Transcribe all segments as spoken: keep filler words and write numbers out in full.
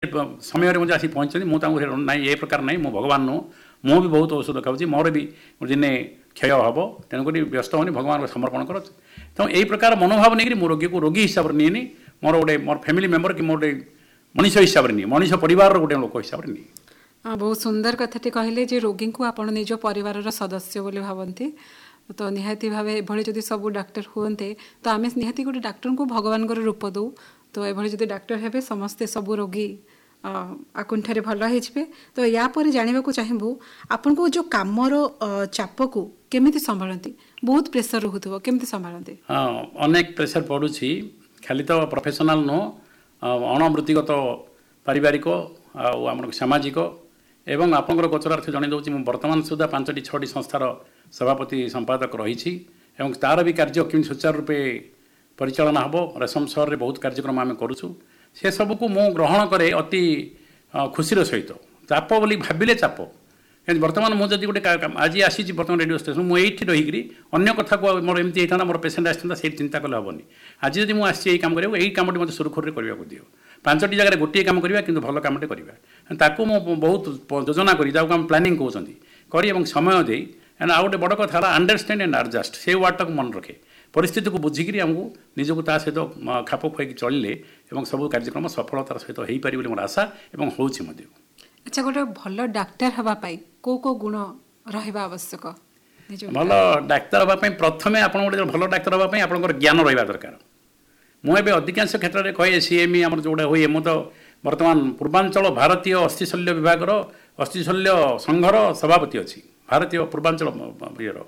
समय मुझे आसी पहुँचती मुझे ना ये प्रकार ना मु भगवान नुह मु भी बहुत औषध खाऊँ मोर भी दिने क्षय हम तेणुक व्यस्त होनी भगवान को समर्पण कर तो यही प्रकार मनोभाव नहीं मो रोगी को रोगी हिसाब से निए मोर गोटे मोर फैमिली मेम्बर कि मोर गोटे मनीष हिसाब से निए मनीष परिवार गोटे लोक हिसाब से निए। हाँ बहुत सुंदर कथाटी कहले जे रोगी को आपण निज परिवार सदस्य बोली भावती तो निहाती भाव एभली जदि सब डाक्टर हुए तो आम निहाती गोटे डाक्टर को भगवान रूप दौ तो एभली जदि डाक्टर हे समस्ते सब रोगी आकुंठारे भल हो तो या पर जानवा चाहबू आपन को जो कामर चाप को केमिति संभालती बहुत प्रेसर रोथुव केमिति संभालती। हाँ अनेक प्रेसर पड़ुछि खाली तो प्रोफेशनल नुह अणवृत्तिगत पारिवारिक आम सामाजिक एवं आपंकर गोचरार्थ जन दूसरी बर्तमान सुधा पांचटी छटी संस्थार सभापति संपादक रही तार भी कार्य कि सुचारू रूपे परिचालना हम रेशम सहर में बहुत कार्यक्रम आम करुँ से सबको मु ग्रहण करे अति खुशीर सहित चाप बोली भाविले चाप बर्तमान मुझे गोटे आज आसी बर्तमान रेडियो स्टेशन मुझे रहीकि अन्य कथा को मोर एमती होता मोर पेसेंट आसता से चिंता कले हेनी आज जब मुझे कम कर यही कम मतलब सुरखुरी करने को दियो पांचटी जगह गोटे कम करवा कि भल कमटे करवा बहुत योजना कर प्लानिंग कहते कर समय दे आउ गोटे बड़ कथा अंडरस्टैंड एंड एडजस्ट से वार्डटा को मन रखे परिस्थिति को बुझिकी आमको निजक ता सहित खाप खुआई चलिले सब कार्यक्रम सफलतार सहित हो पार मोर आशा और हूँ। अच्छा गोटे भल डाक्टर हाँपाई कौ कौ गुण रहा आवश्यक भल डाक्तर हाँपाई प्रथम आप गोटे भल डाक्तर हाँपाई आप ज्ञान रहा दरकार मुझे अधिकांश क्षेत्र में कहे सीएमई आम जोड़ा हुए मुझे तो बर्तमान पूर्वांचल भारतीय अस्थिशल्य विभाग अस्थिशल्य संघर सभापति अच्छी भारतीय पूर्वांचल इर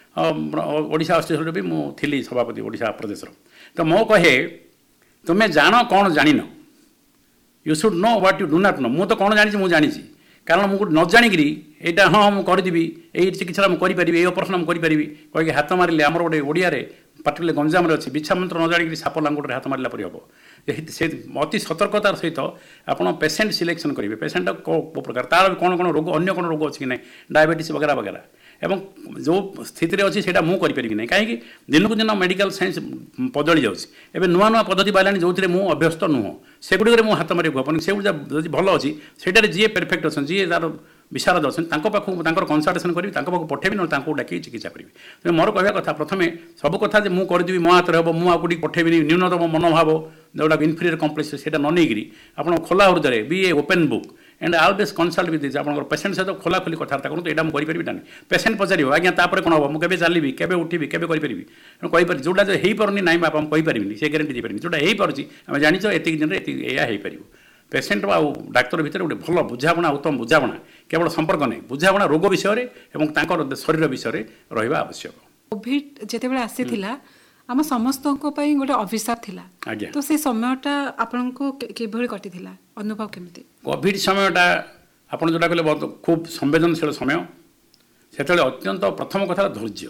ओडिशा अस्थिशल्य भी मुझे सभापति ओडिशा प्रदेश तो मो कहे तुम्हें जान कौन जान you should know what you do not know मु तो कौन जानी मुझे जानी कारण मुझे न जाणिकी यहाँ हाँ मुझे करदेवी यही चिकित्सा मुझे करी ऑपरेशन मुझे करी कहीं हाथ मारे आमर गोटे ओडिया पार्टिकुलर गंजाम अच्छी बिछा मंत्र न जाणिक साप लांगुटे हाथ मारा पर हम से अति सतर्कतार सहित आप पेसेंट सिलेक्शन करेंगे पेसेंट को प्रकार तार कौन कौन रोग अन्य कौन रोग अच्छी कि ना डायबिटीज वगैरह वगैरह एवं जो स्थित अच्छी से मुझे ना कहीं दिन को दिन मेडिकल साइंस बदली जाऊँगी नुआ नुआ पद्धति बाहर जो मुझे अभ्यस्त नुह सेगुड़ी मुझे हाथ मारे हेनी से जब भल अच्छी से जी परफेक्ट अच्छा जी तार विशारद अच्छा पाखक कनसल्टेसन करी पठेबी ना डाक चिकित्सा करी मोर कहवा कथा प्रथम सब कथा मुझे करदेवी मो हाथ हम मुझे पठेबी न्यूनतम मनोभाव जोड़ा इनफीरियर कम्प्लेक्स से नहीं आप खोला हृदय B A open book and always consult with आप पेसेंट सहित खोला खोली कथबार्ता करूँ यहाँ मुझे करेंगे ना पेसेंट पचार आज्ञा तापर कौन हम मुझे चलि केवे उठी केवे करी कहीपर जोटा जो हो पारनी ना आप कहीपरि से गारंटी देपारे जोटा हो पार्टी आम जाच एति दिन या हो पार पेसेंट आउ डाक्तर भितर गोटे भल बुझाणा उत्तम बुझाणा केवल संपर्क नहीं बुझाणा रोग विषय और शरीर विषय रहा आवश्यक। कोविड जिते आसी आम समस्त गोटे अभिशाप थिला तो से समयटा आपको किभली कटि अनुभव केमिति कोविड समयटा आप जोटा कहले खूब संवेदनशील समय से अत्यंत प्रथम कथा धैर्य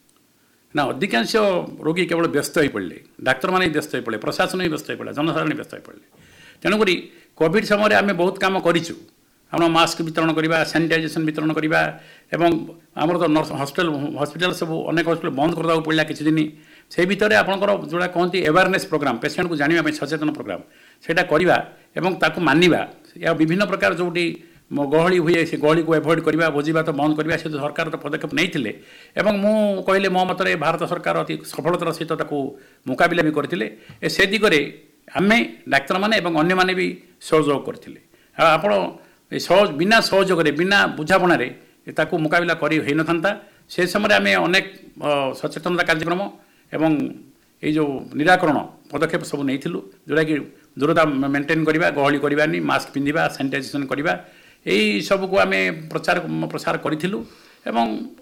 ना अधिकांश रोगी केवल व्यस्त हो पड़े डाक्तर मैंने व्यस्त हो पड़े प्रशासन भी व्यस्त हो पड़ा जनसाधारण व्यस्त हो पड़े तेणुक कोविड समय आम बहुत कम करूँ आम मास्क वितरण करवा सैनिटाइजेशन वितरण करवा एवं आमर तो नर्स हॉस्पिटल हॉस्पिटल सब अनेक हॉस्पिटल बंद करदा पड़ा किसी दिन से भितर आपंकर जोड़ा कहते अवेयरनेस प्रोग्राम पेसेंट को जाना सचेतन प्रोग्राम सेटा करवा एवं ताकू मानिबा या विभिन्न प्रकार जोटी गहली हुए से गहली को एभॉइड करवा भोजिबा तो बंद करवा से सरकार तो पदक्षेप नहीं एवं मु कहले मो मतरे भारत सरकार अति सफलतार सहित ताकू मुकाबिला भी करथिले ए से दिगरे आमे डाक्तर माने एवं अन्य माने भी सहयोग करथिले आपण सहज बिना सहयोग बिना बुझापणार ताकू मुकाबिला करी होई नथांता से समय आमे अनेक सचेतनता कार्यक्रम एवं ये जो निराकरण पदक्षेप सब नहीं जोटा कि दूरता मेंटेन करवा गहली करवानी मास्क पिंधा सैनिटाइजेशन करवा यही सब को आम प्रचार प्रसार करूँ एवं